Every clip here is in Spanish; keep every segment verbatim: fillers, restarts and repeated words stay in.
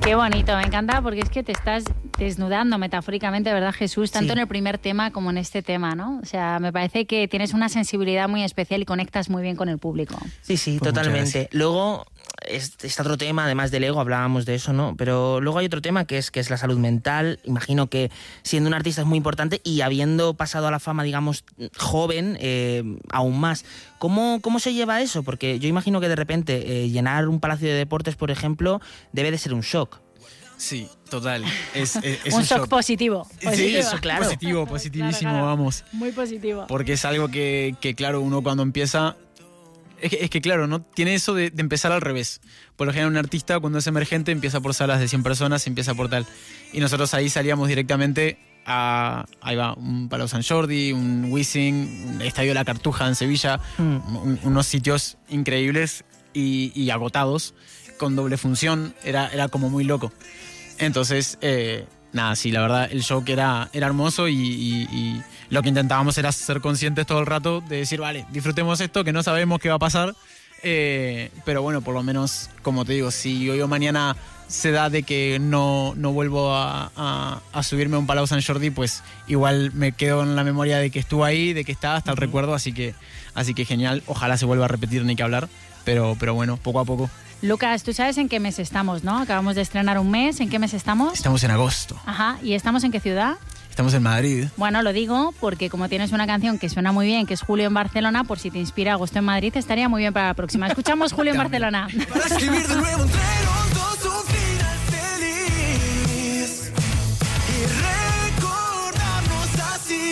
Qué bonito, me encanta porque es que te estás desnudando metafóricamente, ¿verdad, Jesús? Tanto sí. en el primer tema como en este tema, ¿no? O sea, me parece que tienes una sensibilidad muy especial y conectas muy bien con el público. Sí, sí, pues totalmente. Luego está otro tema, además del ego, hablábamos de eso, ¿no? Pero luego hay otro tema que es, que es la salud mental. Imagino que siendo un artista es muy importante y habiendo pasado a la fama, digamos, joven, eh, aún más. ¿Cómo, ¿Cómo se lleva eso? Porque yo imagino que de repente eh, llenar un palacio de deportes, por ejemplo, debe de ser un shock. Sí, total. Es, es, es un, un shock, shock positivo. positivo. Sí, eso, claro. Positivo, positivísimo, claro, claro. vamos. Muy positivo. Porque es algo que, que claro, uno cuando empieza... Es que, es que claro, ¿no? Tiene eso de, de empezar al revés. Por lo general un artista cuando es emergente empieza por salas de cien personas, empieza por tal. Y nosotros ahí salíamos directamente a... Ahí va, un Palau Sant Jordi, un Wizzing, un Estadio La Cartuja en Sevilla. Mm. Un, unos sitios increíbles y, y agotados, con doble función. Era, era como muy loco. Entonces, eh, nada, sí, la verdad, el show que era, era hermoso y, y, y lo que intentábamos era ser conscientes todo el rato de decir, vale, disfrutemos esto, que no sabemos qué va a pasar, eh, pero bueno, por lo menos, como te digo, si hoy o mañana se da de que no, no vuelvo a, a, a subirme a un Palau Sant Jordi, pues igual me quedo en la memoria de que estuvo ahí, de que está hasta el uh-huh. recuerdo, así que, así que genial, ojalá se vuelva a repetir, ni que hablar, pero, pero bueno, poco a poco. Lucas, tú sabes en qué mes estamos, ¿no? Acabamos de estrenar un mes. ¿En qué mes estamos? Estamos en agosto. Ajá. ¿Y estamos en qué ciudad? Estamos en Madrid. Bueno, lo digo porque como tienes una canción que suena muy bien, que es Julio en Barcelona, por si te inspira agosto en Madrid, estaría muy bien para la próxima. Escuchamos Julio en Barcelona. Para escribir de nuevo entre los dos un final feliz y recordarnos así.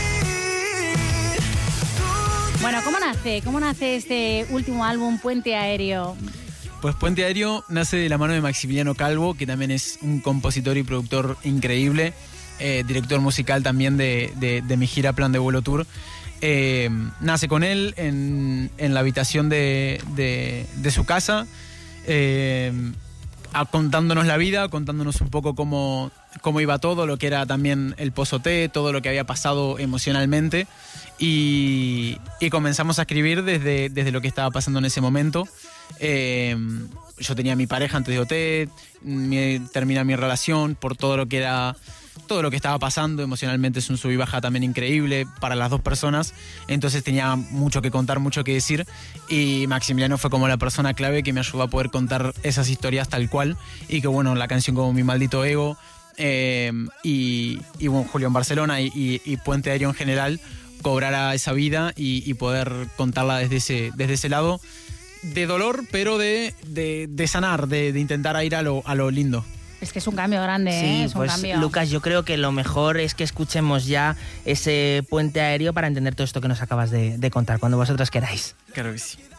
Bueno, ¿cómo nace? ¿Cómo nace este último álbum, Puente Aéreo? Pues Puente Aéreo nace de la mano de Maximiliano Calvo, que también es un compositor y productor increíble, eh, director musical también de, de, de mi gira Plan de Vuelo Tour. Eh, nace con él en, en la habitación de, de, de su casa, eh, a, contándonos la vida, contándonos un poco cómo, cómo iba todo, lo que era también el pozoté, todo lo que había pasado emocionalmente. Y, y comenzamos a escribir desde, desde lo que estaba pasando en ese momento. Eh, yo tenía mi pareja antes de O T, mi, termina mi relación por todo lo que era, todo lo que estaba pasando emocionalmente. Es un sub y baja también increíble para las dos personas, entonces tenía mucho que contar, mucho que decir, y Maximiliano fue como la persona clave que me ayudó a poder contar esas historias tal cual, y que bueno, la canción como Mi Maldito Ego, eh, y, y bueno, Julio en Barcelona y, y, y Puente Aéreo en general cobrara esa vida y, y poder contarla desde ese, desde ese lado de dolor, pero de, de, de sanar, de, de intentar ir a lo, a lo lindo. Es que es un cambio grande, sí, ¿eh? Es pues, un cambio. Lucas, yo creo que lo mejor es que escuchemos ya ese Puente Aéreo para entender todo esto que nos acabas de, de contar, cuando vosotros queráis. Claro que sí.